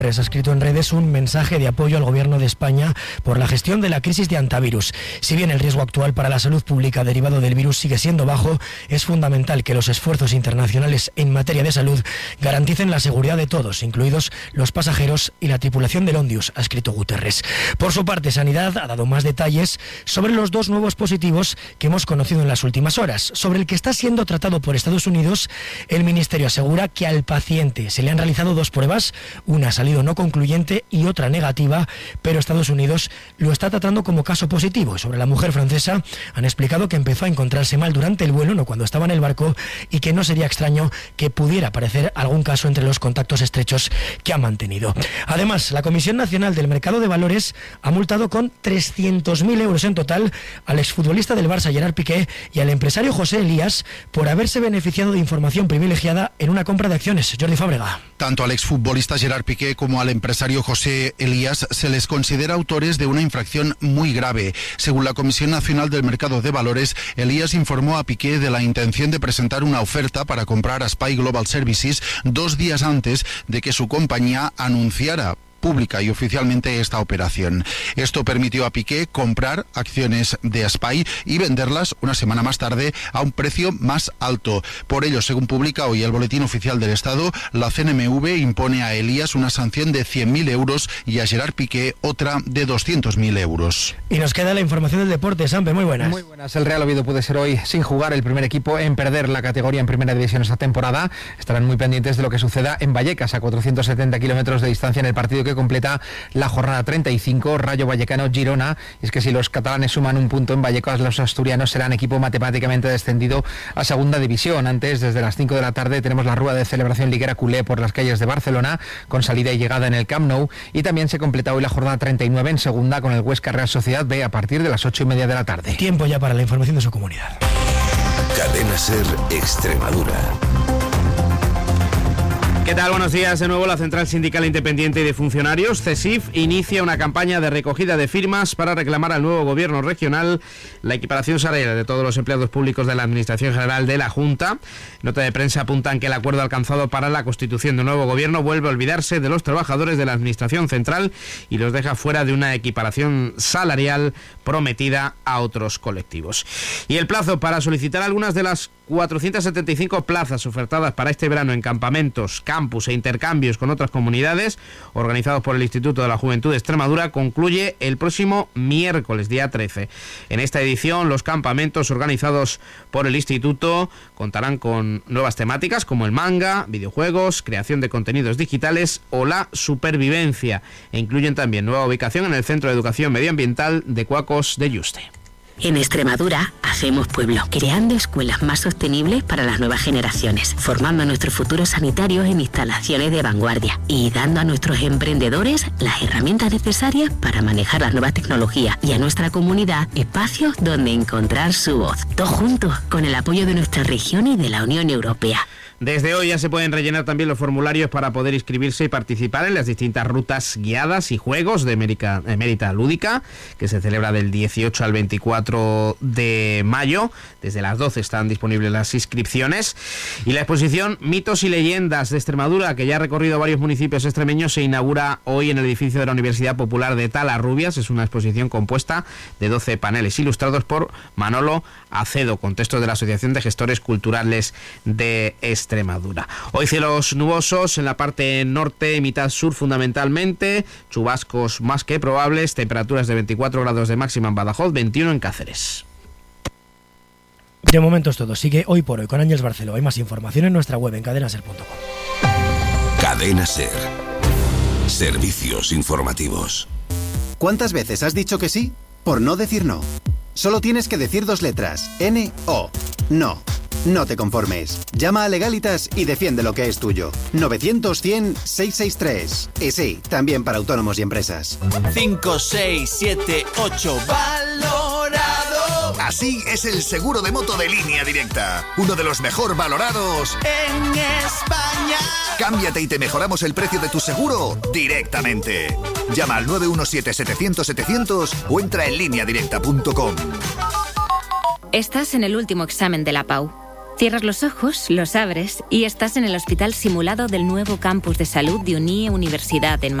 Ha escrito en redes un mensaje de apoyo al Gobierno de España por la gestión de la crisis de antivirus. Si bien el riesgo actual para la salud pública derivado del virus sigue siendo bajo, es fundamental que los esfuerzos internacionales en materia de salud garanticen la seguridad de todos, incluidos los pasajeros y la tripulación del Ondius, ha escrito Guterres. Por su parte, Sanidad ha dado más detalles sobre los 2 nuevos positivos que hemos conocido en las últimas horas. Sobre el que está siendo tratado por Estados Unidos, el Ministerio asegura que al paciente se le han realizado 2 pruebas, una salida no concluyente y otra negativa, pero Estados Unidos lo está tratando como caso positivo. Sobre la mujer francesa han explicado que empezó a encontrarse mal durante el vuelo, no cuando estaba en el barco, y que no sería extraño que pudiera aparecer algún caso entre los contactos estrechos que ha mantenido. Además, la Comisión Nacional del Mercado de Valores ha multado con 300.000 euros en total al exfutbolista del Barça Gerard Piqué y al empresario José Elías por haberse beneficiado de información privilegiada en una compra de acciones. Jordi Fábrega. Tanto al exfutbolista Gerard Piqué como al empresario José Elías se les considera autores de una infracción muy grave. Según la Comisión Nacional del Mercado de Valores, Elías informó a Piqué de la intención de presentar una oferta para comprar a Spy Global Services 2 días antes de que su compañía anunciara pública y oficialmente esta operación. Esto permitió a Piqué comprar acciones de Spy y venderlas una semana más tarde a un precio más alto. Por ello, según publica hoy el Boletín Oficial del Estado, la CNMV impone a Elías una sanción de 100.000 euros y a Gerard Piqué otra de 200.000 euros. Y nos queda la información del deporte. Sampe, muy buenas. Muy buenas. El Real Oviedo puede ser hoy, sin jugar, el primer equipo en perder la categoría en primera división esta temporada. Estarán muy pendientes de lo que suceda en Vallecas, a 470 kilómetros de distancia, en el partido que completa la jornada 35, Rayo Vallecano-Girona. Y es que si los catalanes suman un punto en Vallecas, los asturianos serán equipo matemáticamente descendido a segunda división. Antes, desde las 5 de la tarde, tenemos la rueda de celebración liguera culé por las calles de Barcelona, con salida y llegada en el Camp Nou. Y también se completa hoy la jornada 39 en segunda, con el Huesca Real Sociedad B a partir de las 8:30 de la tarde. Tiempo ya para la información de su comunidad. Cadena SER Extremadura. ¿Qué tal? Buenos días. De nuevo, la Central Sindical Independiente de Funcionarios, CESIF, inicia una campaña de recogida de firmas para reclamar al nuevo gobierno regional la equiparación salarial de todos los empleados públicos de la Administración General de la Junta. Nota de prensa apuntan que el acuerdo alcanzado para la constitución de un nuevo gobierno vuelve a olvidarse de los trabajadores de la Administración Central y los deja fuera de una equiparación salarial prometida a otros colectivos. Y el plazo para solicitar algunas de las 475 plazas ofertadas para este verano en campamentos, campus e intercambios con otras comunidades organizados por el Instituto de la Juventud de Extremadura concluye el próximo miércoles, día 13. En esta edición, los campamentos organizados por el Instituto contarán con nuevas temáticas como el manga, videojuegos, creación de contenidos digitales o la supervivencia, e incluyen también nueva ubicación en el Centro de Educación Medioambiental de Cuacos de Yuste. En Extremadura hacemos pueblo, creando escuelas más sostenibles para las nuevas generaciones, formando a nuestros futuros sanitarios en instalaciones de vanguardia y dando a nuestros emprendedores las herramientas necesarias para manejar las nuevas tecnologías y a nuestra comunidad espacios donde encontrar su voz. Todos juntos, con el apoyo de nuestra región y de la Unión Europea. Desde hoy ya se pueden rellenar también los formularios para poder inscribirse y participar en las distintas rutas guiadas y juegos de Mérita Lúdica, que se celebra del 18 al 24 de mayo. Desde las 12 están disponibles las inscripciones. Y la exposición Mitos y Leyendas de Extremadura, que ya ha recorrido varios municipios extremeños, se inaugura hoy en el edificio de la Universidad Popular de Talarrubias. Es una exposición compuesta de 12 paneles ilustrados por Manolo Acedo, con textos de la Asociación de Gestores Culturales de Extremadura. Hoy cielos nubosos en la parte norte y mitad sur fundamentalmente, chubascos más que probables, temperaturas de 24 grados de máxima en Badajoz, 21 en Cáceres. De momento es todo. Sigue Hoy por Hoy con Ángeles Barceló. Hay más información en nuestra web en cadenaser.com. Cadena SER. Servicios informativos. ¿Cuántas veces has dicho que sí por no decir no? Solo tienes que decir 2 letras. N-O. No. No te conformes. Llama a Legalitas y defiende lo que es tuyo. 900-100-663. Y sí, también para autónomos y empresas. 5, 6, 7, 8. ¡Valorado! Así es el seguro de moto de Línea Directa. Uno de los mejor valorados en España. Cámbiate y te mejoramos el precio de tu seguro directamente. Llama al 917-700-700 o entra en lineadirecta.com. Estás en el último examen de la PAU. Cierras los ojos, los abres y estás en el hospital simulado del nuevo campus de salud de UNIE Universidad en Madrid.